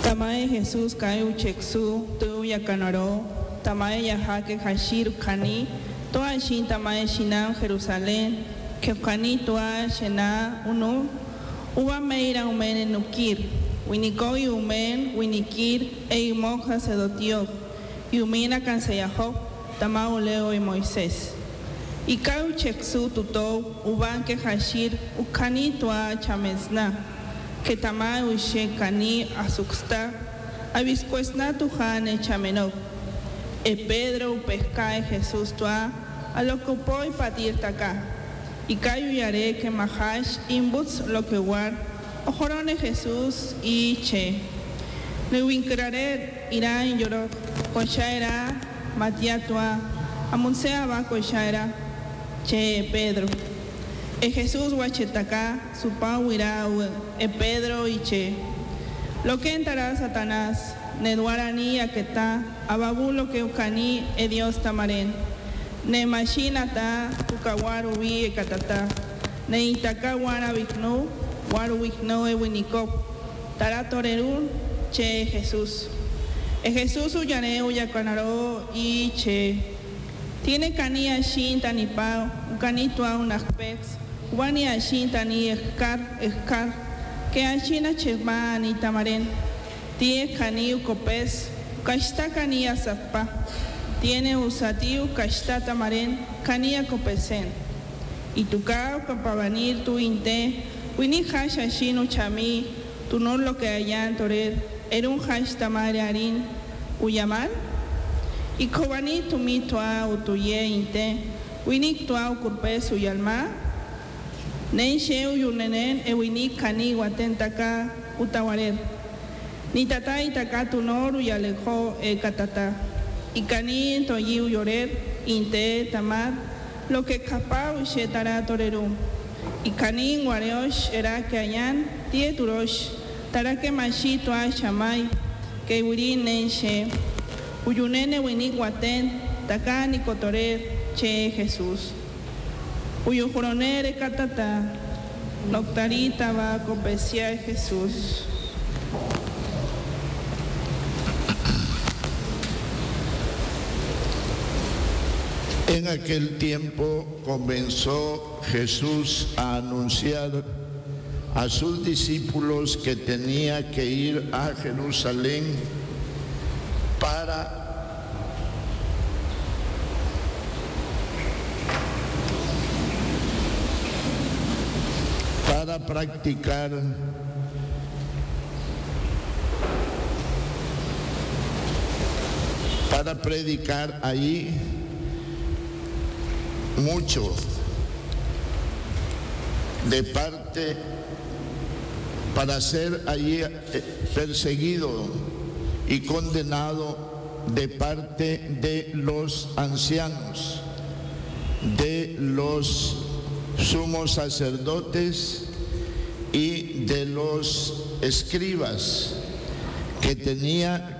Tamae Jesús Kaiu Cheksu, Tu Yakanoro, Tamae Yahake Hashir Kani, Toa Shin Tamae Shinam Jerusalén, Kefkani Toa Shena Unu, Uba Meira Umen Nukir, Winikoi Umen, Winikir, Eimok Sacerdotio, Yumina Kanseyaho, Tamau Leo y Moisés. Y Kaiu Cheksu Tuto, Uban Ke Hashir, Ukani Toa Chamesna. Que tamae ushe kani asuxta, abiscuesna tujane chameno. E Pedro pescae Jesús tua, a lo que poi patir taca. Y cayu yare que mahash imbuts lo que war, ojorone Jesús y che. Le wincrarer irán lloró, cochaera, matia tua, amunsea va cochaera, che Pedro. E Jesús huachetacá, su pau irá, e Pedro y che. Lo que entrará Satanás, neduarani aqueta, ababulo que ucani, e Dios tamarén. Ne machinata, ukawaru vi e catata. Ne itaka wara viknu, waru viknu e winikop. Taratorerun, che Jesús. E Jesús uyane uyacanaro y che. Tiene canía shinta ni pao, ucanitua unaspex. Wani ashinta ni escar, que ashina chesma ni tamaren, tie caniu copes, casta cania zappa, tiene usatiu casta tamaren, cania copesen. Y tu cao capavanir tu inte, wini hash ashinu chami, tu no lo que hayan torer, era un hash tamare harin, uyaman, y cobani tu mitua utuye inte, wini tua curpes uyalma, Nen sheu yunenen ewinik kani watentaka utawarer. Ni tata itaka tunoru yalejo e katata. Y kani toyiu yorer inte tamar lo que kapau shetara toreru. Y kani wareosh era que ayan tie turosh tara que mashito a shamay que wiri nen she. Uyunene winik waten taka ni kotorer che Jesús. Uyo joronere catata, noctarita va a copecia Jesús. En aquel tiempo comenzó Jesús a anunciar a sus discípulos que tenía que ir a Jerusalén para practicar para predicar allí mucho de parte para ser allí perseguido y condenado de parte de los ancianos, de los sumos sacerdotes y de los escribas, que tenía